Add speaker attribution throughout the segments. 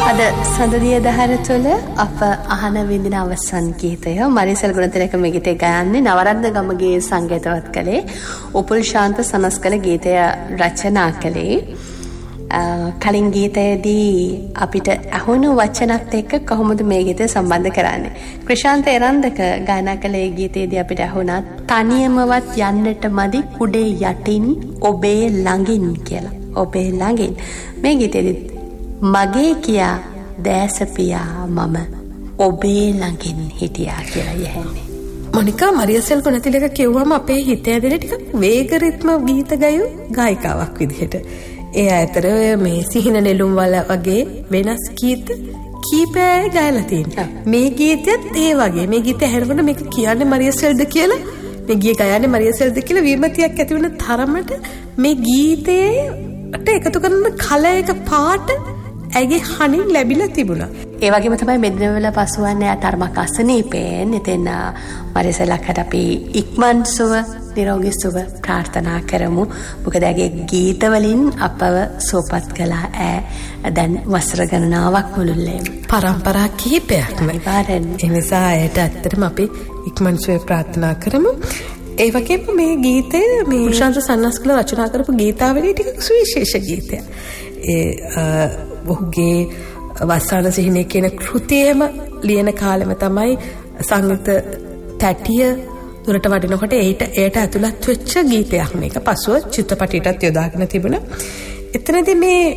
Speaker 1: අද සඳදිය දහර තුළ අප අහන විඳින අවසන් ගීතය මරිසල් ගුණතිලක මේ ගීතය ගයන්නේ නවරත්න ගමගේ සංගීතවත් කළේ උපුල් ශාන්ත සනස් කළ ගීතය රචනා කළේ. කලින් ගීතයේදී අපිට අහුණු වචනත් එක්ක කොහොමද මේ ගීතය සම්බන්ධ කරන්නේ? ක්‍රිෂාන්ත එරන්දක ගායනා කළ ඒ ගීතයේදී අපිට අහුණා තනියමවත් යන්නට මදි කුඩේ යටින් ඔබේ ළඟින් කියලා. ඔබේ ළඟින් මේ ගීතයේදී මගේ කියා දැසපියා මම ඔබේ ළඟින් හිටියා කියලා යහන්නේ.
Speaker 2: මොනිකා මරියසෙල් ගුණතිලක කිව්වම අපේ හිත ඇදෙන ටිකක් වේග රිද්ම ගීත ගයු ගායිකාවක් විදිහට. ඒ අතර මේ සිහින නෙළුම් වල වගේ වෙනස් ගීත කීපයක් ගයලා තියෙනවා. මේ ගීතයත් ඒ වගේ. මේ ගීතය ඇහෙනකොට මේක කියන්නේ මරියසෙල්ද කියලා, මේ ගීය ගයන්නේ මරියසෙල්ද කියලා විමතියක් ඇති වෙන තරමට මේ ගීතයට එකතු කරන කලයක පාට ඇගේ හනින් ලැබිලා තිබුණා.
Speaker 1: ඒ වගේම තමයි මෙදිනවල පසුවන්නේ අතරමක් අසනීපෙන්. ඉතින් මරිසලකට අපි ඉක්මන් සුව නිරෝගී සුව ප්‍රාර්ථනා කරමු. මොකද ඇගේ ගීත වලින් අපව සුවපත් කළා ඈ දැන් වසර ගණනාවක් මුළුල්ලේම.
Speaker 2: පරම්පරා කිහිපයක්ම. ඒ නිසා ඇයට ඇත්තටම අපි ඉක්මන් සුව ප්‍රාර්ථනා කරමු. ඒ වගේම මේ ගීතය මේ ශාන්ත සන්නස්කල රචනා කරපු ගීතාවලිය ටිකක් සුවිශේෂ ගීතයක්. ඔහුගේ වස්සාන සිහිනය කියන කෘතියම ලියන කාලෙම තමයි සංගීත තැටිය දුරට වඩිනකොට එයට ඇතුළත් වෙච්ච ගීතයක් මේක. පසුව චිත්‍රපටයටත් යොදාගෙන තිබුණා. එතනදී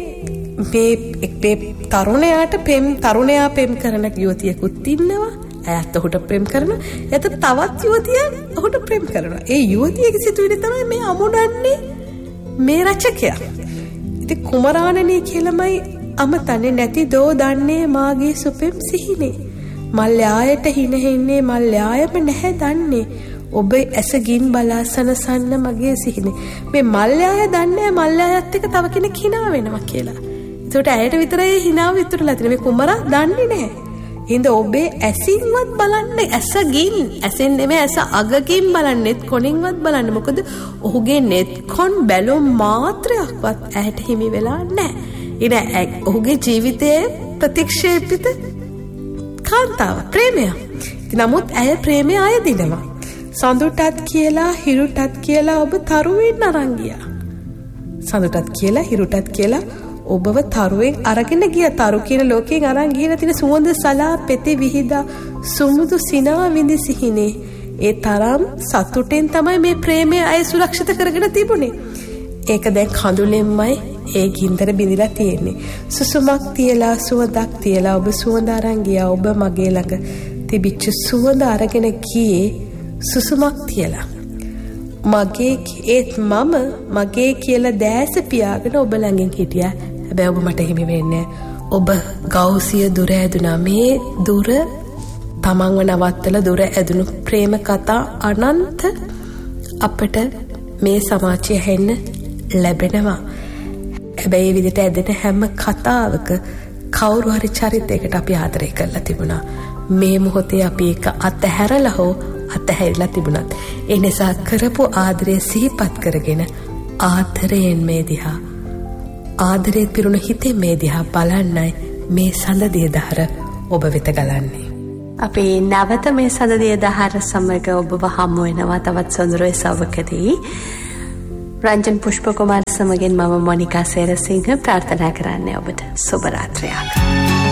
Speaker 2: මේ තරුණයාට තරුණයා පෙම් කරන යුවතියකුත් ඉන්නවා. ඇයත් ඔහුට ප්‍රේම කරනවා. එතන තවත් යුවතියක් ඔහුට ප්‍රේම කරනවා. ඒ යුවතියගේ සිතුවිලි තමයි මේ අමුණන්නේ මේ රචකයා. ඉතින් කුමරාණනී කියලාමයි අමතන්නේ නැති දෝ දන්නේ මාගේ සුපෙම් සිහිනේ. මල්යායට හිනෙන්නේ මල්යායම නැහැ දන්නේ. ඔබ ඇසගින් බලා සනසන්න මගේ සිහිනේ. මේ මල්යාය දන්නේ මල්යායත් එක්ක තව කෙනෙක් hina වෙනවා කියලා. ඒකට ඇයට විතරයි hinaව ඉතුරුලා තියෙන්නේ. මේ කුමරා දන්නේ නැහැ. හින්ද ඔබේ ඇසින්වත් බලන්න ඇසගින් ඇසෙන් නෙමෙයි ඇස අගකින් බලන්නෙත් කොණින්වත් බලන්න. මොකද ඔහුගේ නෙත් කොන් බැලුම් මාත්‍රයක්වත් ඇයට හිමි වෙලා නැහැ. ඔහුගේ ජීවිතයේ ප්‍රතික්ෂේපිත කාන්තාව ප්‍රේමය. නමුත් ඇය ප්‍රේමය අයදිනවා. සඳුටත් කියලා හිරුටත් කියලා ඔබ තරුවෙන් අරන් ගියා. සඳුටත් කියලා හිරුටත් කියලා ඔබව තරුවෙන් අරගෙන ගියා. තරු කියන ලෝකයෙන් අරන් ගිහලා තියෙන සුවඳ සලා පෙති විහිදා සුමුදු සිනා විඳි සිහිනේ. ඒ තරම් සතුටෙන් තමයි මේ ප්‍රේමය අය සුරක්ෂිත කරගෙන තිබුණේ. ඒක දැන් කඳුලෙන්මයි ඒ ගින්දර බිඳිලා තියෙන්නේ. සුසුමක් තියලා සුවඳක් තියලා ඔබ සුවඳ අරන් ගියා. ඔබ මගේ ළඟ තිබිච්ච සුවඳ අරගෙන ගියේ සුසුමක් තියලා. මගේ කියලා දැස පියාගෙන ඔබ ළඟින් හිටියා. හැබැයි ඔබ මට හිමි වෙන්නේ. ඔබ ගෞසිය දුර ඇදුනා. මේ දුර තමන්ව නවත්තලා දුර ඇදුණු ප්‍රේම කතා අනන්ත අපට මේ සමාජයේ හෙන්න ලැබෙනවා. හැබැයි මේ විදිහට ඇදෙන හැම කතාවක කවුරු හරි චරිතයකට අපි ආදරය කරලා තිබුණා. මේ මොහොතේ අපි ඒක අතහැරලා හෝ අතහැරලා තිබුණත් ඒ නිසා කරපු ආදරය සිහිපත් කරගෙන ආදරයෙන් මේ දිහා ආදරේ පිරුණු හිතේ මේ දිහා බලන්නයි මේ සඳදිය දහර ඔබ වෙත ගලන්නේ.
Speaker 1: අපි නැවත මේ සඳදිය දහර සමග ඔබව හමු වෙනවා තවත් සොඳුරේ සවකදී. රංජන් පුෂ්ප කුමාර සමගින් මම මොනිකා සේරසිංහ ප්‍රාර්ථනා කරන්නේ ඔබට සුබ රාත්‍රියක්.